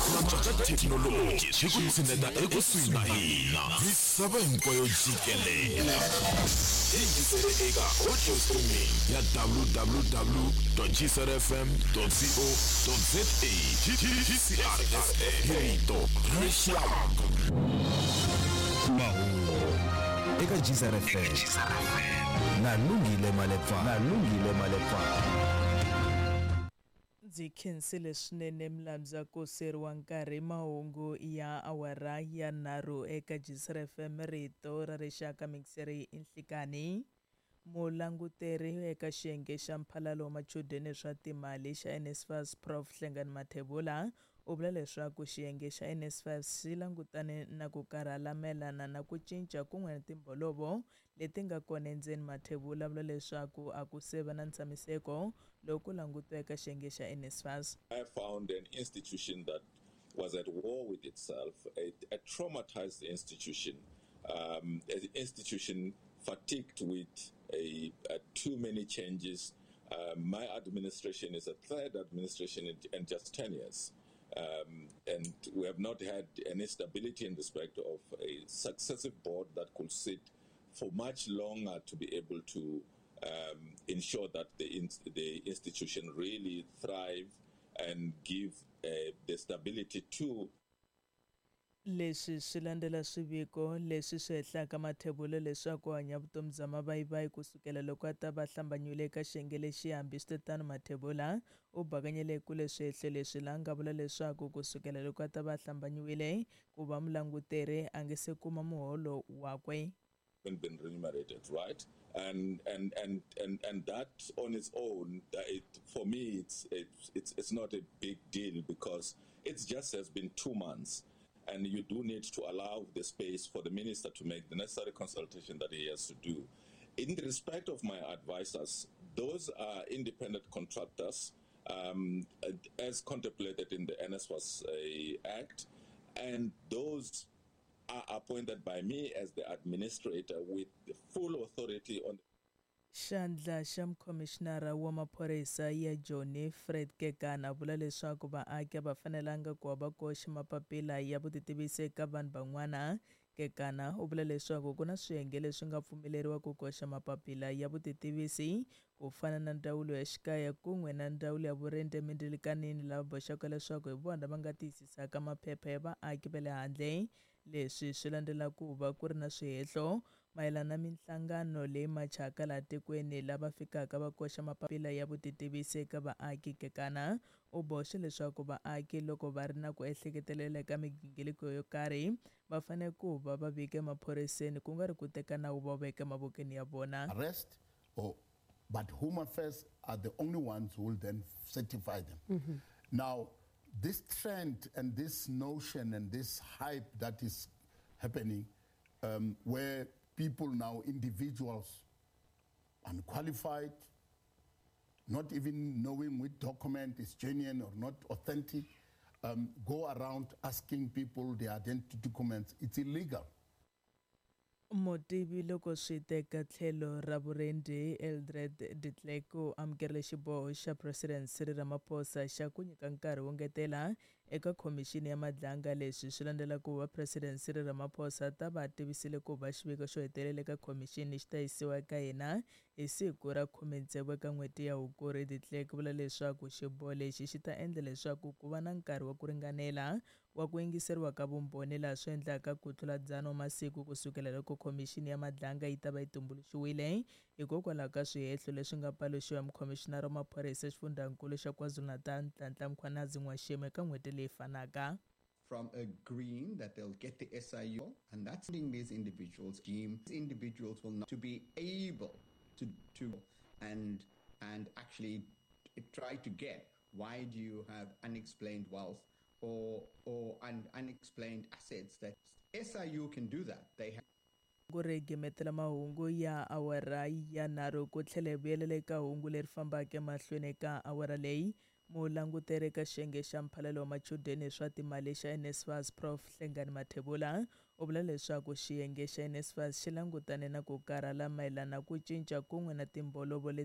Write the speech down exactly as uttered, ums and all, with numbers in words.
nantswa thekinoloji swi ku tshineta ekusuhi na hina misava hinkwayo jikelele yingisele eka audio streaming ya w w w dot g s r f m dot co dot z a. G C R S A rito rexaka mahungu eka G S R F M na Lungile Malepfa na Lungile Malepfa. Ndzi khensile swinene mlamza ko seriwa nkarhi mahungu ya awara ya nharhu eka G S R F M rito ra rixaka mikiseri inhlikani. Mulanguteri eka xiyenge xa mphalalo wa machudeni swa timali xa NSFAS Prof Hlengani Mathebula u vula leswaku xiyenge xa NSFAS xi langutane na ku karhala mayelana na ku cinca kun'we na timbolovo leti nga kona endzeni. Mathebula vula leswaku a ku se va na ntshamiseko loku langutiweke xiyenge xa NSFAS. I found an institution that was at war with itself, a, a traumatized institution, um, an institution fatigued with a, a too many changes. Uh, my administration is a third administration in, in just ten years. Um, and we have not had any stability in respect of a successive board that could sit for much longer to be able to um, ensure that the, in, the institution really thrive and give uh, the stability to leswi swi landela swiviko leswi swi hehlaka Mathebula leswaku hanya vutomi bya mavayivayi kusukela loko a ta va hlambanyule eka xiyenge lexi. Hambiswiritano Mathebula u bakanyele kule swihehlo leswi la nga vula leswaku kusukela loko a ta va hlambanyuwile ku va mulanguteri a nge se kuma muholo wakwe. been remunerated, right? And and and and and that on its own, uh, it for me, it's it's it's it's not a big deal because it just has been two months. And you do need to allow the space for the minister to make the necessary consultation that he has to do. In the respect of my advisors, those are independent contractors um, as contemplated in the NSFAS uh, Act, and those are appointed by me as the administrator with the full authority on Xandla xa mukhomishinara wa maphorisa ya Joni Fred Kekana vula leswaku vaaki va fanelanga ku va koxa mapapila ya vutitivisi eka vanhu van'wana. Kekana u vula leswaku ku na swiyenge leswi nga pfumeleriwa ku koxa mapapila ya vutitivisi ku fana na ndzawulo ya xikaya kun'we na ndzawulo ya vurende emindilikanini lava boxaka leswaku hi vona va nga tiyisisaka maphepha ya vaaki va le handle. Leswi swi landela ku va ku ri na swihehlo mayelana na minhlangano leyi machaka laha tikweni lava fikaka va koxa mapapila ya vutitivisi eka vaaki. Kekana u boxe leswaku vaaki loko va ri na ku ehleketelela eka migingiriko yo karhi va fanele ku va va vika emaphoriseni ku nga ri ku teka nawu va veka mavokweni ya vona. Arrest or but Home Affairs are the only ones who will then certify them. Mm-hmm. Now, this trend and this notion and this hype that is happening um, where people now, individuals, unqualified, not even knowing which document is genuine or not authentic, um, go around asking people their identity documents. It's illegal. Motivi loko swi teka tlhelo ra vurendi Eldred de Klerk u amukele xiboho xa President Cyril Ramaphosa xa ku nyika nkarhi wo ngetela eka khomixini ya madlanga. Leswi swi landela ku va President Cyril Ramaphosa ta va tivisile ku va xiviko xo hetelela eka khomixini xi ta yisiwa eka yena hi siku ra khume ntsevu eka n'hweti ya Hukuri. De Klerk vula leswaku xiboho lexi xi ta endla leswaku ku va na nkarhi wa ku ringanela wa ku yingiseriwa ka vumbhoni laha swi endlaka ku tlula dzana wa masiku kusukela loko khomixini ya madlanga yi ta va yi tumbuluxiwile hikokwalaho ka swihehlo leswi nga paluxiwa mukhomishinara wa maphorisa exifundzankulu xa KwaZulu-Natal Nhlanhla Mkhwanazi N'washeme eka n'hweti leyi fanaka. From agreeing that they'll get the S I U, and that's letting these individuals deem individuals will not to be able to to and and actually try to get why do you have unexplained wealth or or un, unexplained assets that S I U can do that. They have ku regimetela mahungu ya awara ya nharhu ku tlhela vuyelela eka hungu leri fambaka emahlweni eka awara leyi. Mulanguteri eka xiyenge xa mphalalo wa machudeni swa timali xa NSFAS Prof Hlengani Mathebula u vula leswaku xiyenge xa NSFAS xi langutane na ku karhala mayelana ku cinca kun'we na timbolovo